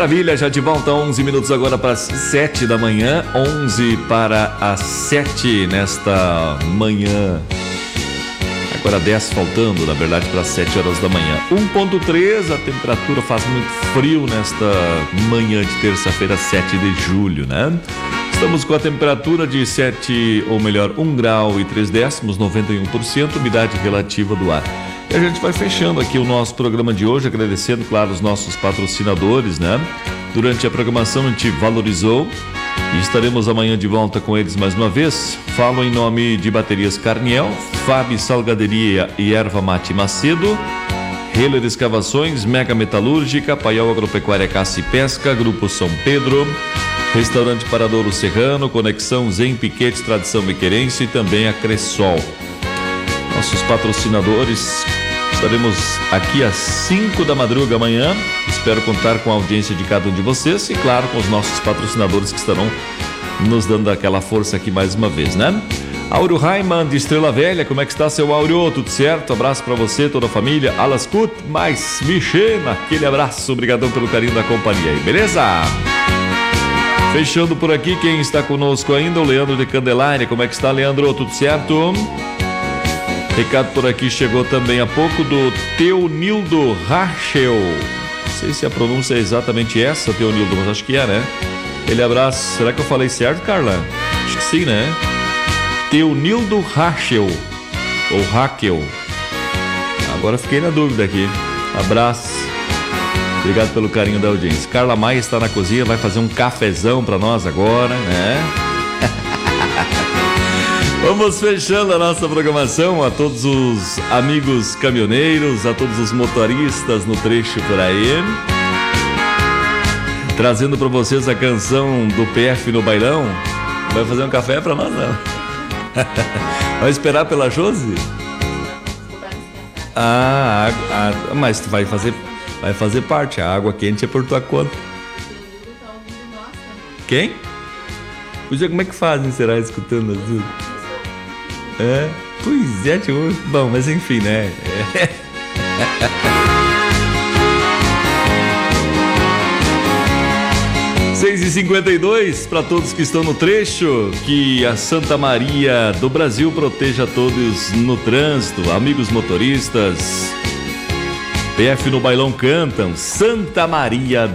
Maravilha, já de volta, 11 minutos agora para as 7 da manhã, 11 para as 7 nesta manhã. Agora 10 faltando, na verdade, para as 7 horas da manhã. 1,3, a temperatura faz muito frio nesta manhã de terça-feira, 7 de julho, né? Estamos com a temperatura de 1 grau e 3 décimos, 91%, umidade relativa do ar. E a gente vai fechando aqui o nosso programa de hoje, agradecendo, claro, os nossos patrocinadores, né? Durante a programação a gente valorizou e estaremos amanhã de volta com eles mais uma vez. Falo em nome de Baterias Carniel, Fábio Salgaderia e Erva Mate Macedo, Heller Escavações, Mega Metalúrgica, Paiol Agropecuária Caça e Pesca, Grupo São Pedro, Restaurante Paradouro Serrano, Conexão Zen Piquete, Tradição Bequerense e também a Cressol. Nossos patrocinadores, estaremos aqui às 5 da madruga amanhã. Espero contar com a audiência de cada um de vocês e, claro, com os nossos patrocinadores que estarão nos dando aquela força aqui mais uma vez, né? Áureo Raiman de Estrela Velha, como é que está, seu Áureo? Tudo certo? Abraço para você, toda a família. Alascut, mais Michena, aquele abraço, obrigadão pelo carinho da companhia aí, beleza? Fechando por aqui, quem está conosco ainda, o Leandro de Candelária. Como é que está, Leandro? Tudo certo? Recado por aqui chegou também há pouco do Teonildo Rachel. Não sei se a pronúncia é exatamente essa, Teonildo, mas acho que é, né? Ele abraço. Será que eu falei certo, Carla? Acho que sim, né? Teonildo Rachel. Ou Raquel. Agora fiquei na dúvida aqui. Abraço. Obrigado pelo carinho da audiência. Carla Maia está na cozinha, vai fazer um cafezão para nós agora, né? Vamos fechando a nossa programação. A todos os amigos caminhoneiros, a todos os motoristas no trecho por aí, trazendo para vocês a canção do PF no bailão. Vai fazer um café para nós, não? Vai esperar pela Josi? Mas tu vai fazer parte. A água quente é por tua conta. Quem? Pois é, como é que fazem, será, escutando tudo? É, pois é, tipo, bom, mas enfim, né? 6h52 para todos que estão no trecho, que a Santa Maria do Brasil proteja todos no trânsito, amigos motoristas. PF no bailão cantam Santa Maria